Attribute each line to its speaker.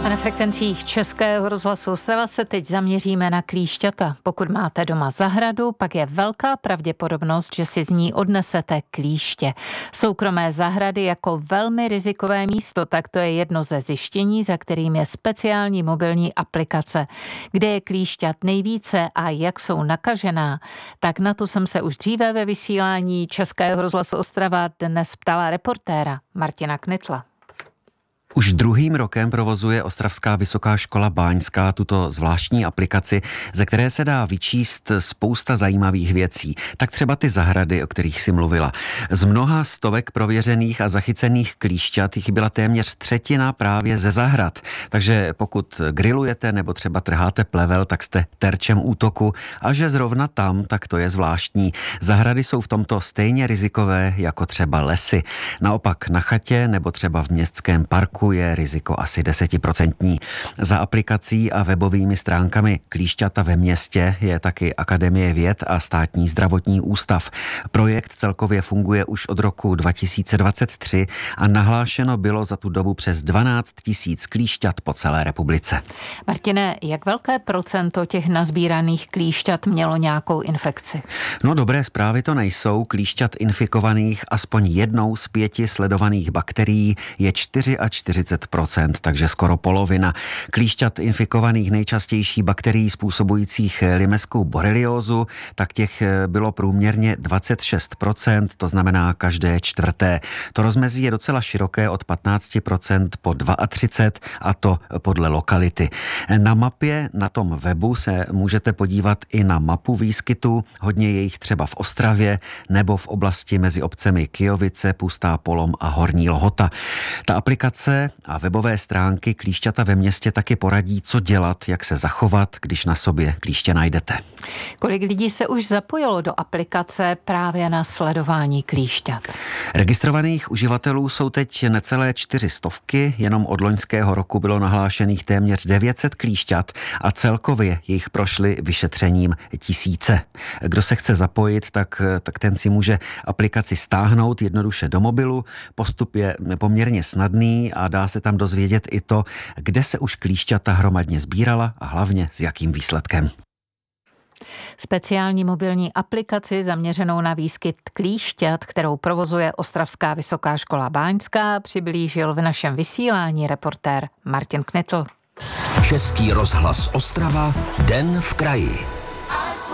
Speaker 1: A na frekvencích Českého rozhlasu Ostrava se teď zaměříme na klíšťata. Pokud máte doma zahradu, pak je velká pravděpodobnost, že si z ní odnesete klíště. Soukromé zahrady jako velmi rizikové místo, tak to je jedno ze zjištění, za kterým je speciální mobilní aplikace. Kde je klíšťat nejvíce a jak jsou nakažená, tak na to jsem se už dříve ve vysílání Českého rozhlasu Ostrava dnes ptala reportéra Martina Knitla.
Speaker 2: Už druhým rokem provozuje Ostravská vysoká škola báňská tuto zvláštní aplikaci, ze které se dá vyčíst spousta zajímavých věcí. Tak třeba ty zahrady, o kterých si mluvila. Z mnoha stovek prověřených a zachycených klíšťat jich byla téměř třetina právě ze zahrad. Takže pokud grillujete nebo třeba trháte plevel, tak jste terčem útoku. A že zrovna tam, tak to je zvláštní. Zahrady jsou v tomto stejně rizikové jako třeba lesy. Naopak na chatě nebo třeba v městském parku je riziko asi 10%. Za aplikací a webovými stránkami Klíšťata ve městě je taky Akademie věd a Státní zdravotní ústav. Projekt celkově funguje už od roku 2023 a nahlášeno bylo za tu dobu přes 12 000 klíšťat po celé republice.
Speaker 1: Martine, jak velké procento těch nazbíraných klíšťat mělo nějakou infekci?
Speaker 2: No dobré zprávy to nejsou. Klíšťat infikovaných aspoň jednou z 5 sledovaných bakterií je 40%, takže skoro polovina. Klíšťat infikovaných nejčastější bakterií způsobujících limeskou boreliózu, tak těch bylo průměrně 26%, to znamená každé čtvrté. To rozmezí je docela široké od 15% po 32%, a to podle lokality. Na mapě na tom webu se můžete podívat i na mapu výskytu, hodně je jich třeba v Ostravě nebo v oblasti mezi obcemi Kyjovice, Pustá Polom a Horní Lhota. Ta aplikace a webové stránky Klíšťata ve městě taky poradí, co dělat, jak se zachovat, když na sobě klíště najdete.
Speaker 1: Kolik lidí se už zapojilo do aplikace právě na sledování klíšťat?
Speaker 2: Registrovaných uživatelů jsou teď necelé 400, jenom od loňského roku bylo nahlášených téměř 900 klíšťat a celkově jich prošly vyšetřením 1000. Kdo se chce zapojit, tak ten si může aplikaci stáhnout jednoduše do mobilu. Postup je poměrně snadný a dá se tam dozvědět i to, kde se už klíšťata hromadně sbírala a hlavně s jakým výsledkem.
Speaker 1: Speciální mobilní aplikaci zaměřenou na výskyt klíšťat, kterou provozuje Ostravská vysoká škola báňská, přiblížil v našem vysílání reportér Martin Knitl.
Speaker 3: Český rozhlas Ostrava, Den v kraji.